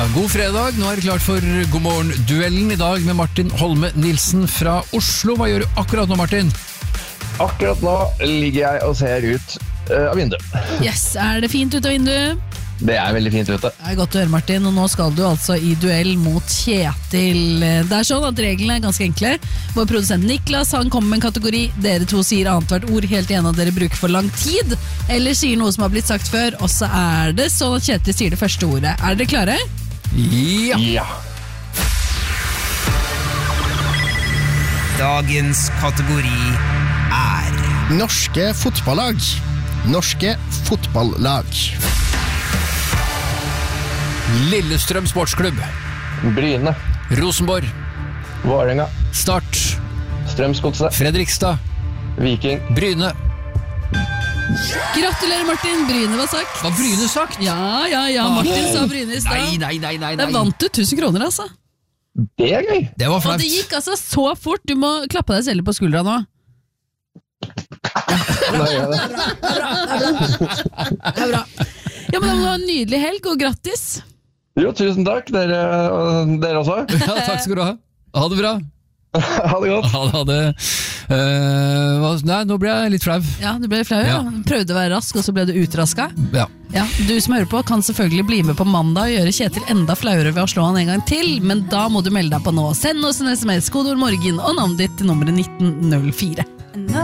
God fredag, nå det klart for God morgen-duellen I dag med Martin Holme Nilsen fra Oslo. Hva gjør du akkurat nå, Martin? Akkurat nå ligger jeg og ser ut av vinduet. Yes, det fint ut av vinduet? Det veldig fint ute. Det godt å høre, Martin, og nå skal du altså I duell mot Kjetil. Det sånn at reglene ganske enkle. Vår produsent Niklas, han kommer med en kategori. Dere to sier annet hvert ord, helt igjen av dere bruker for lang tid, eller sier noe som har blitt sagt før, og så det sånn at Kjetil sier det første ordet. Dere klare? Ja. Dagens kategori Norske fotballag. Norske fotballag. Lillestrøm Sportsklubb. Bryne. Rosenborg. Vålerenga. Start. Strømsgodset. Fredrikstad. Viking. Bryne. Gratulerer, Martin, Bryne var sagt. Var Bryne sagt? Ja, Martin sa Bryne I sted. Nei. Der vant du 1000 kroner, altså. Det gøy. Det var Og flaut. det gikk altså så fort. Du må klappe deg selv på skuldra nå. Nå gjør jeg det. Det bra. Ja, men da må du ha en nydelig helg, og grattis. Jo, tusen takk. Dere også. Ja, takk skal du ha. Ha det bra. Ha det godt. Ha det. Nei, nå ble jeg litt flau. Ja, du ble flau, ja. Ja. Prøvde å være rask, og så ble du utraska. Ja. Ja, du som hører på kan selvfølgelig bli med på mandag og gjøre Kjetil enda flauere ved å slå han en gang til, men da må du melde deg på nå. Send oss en SMS, kodeord morgen og navnet ditt til nummeret 1904.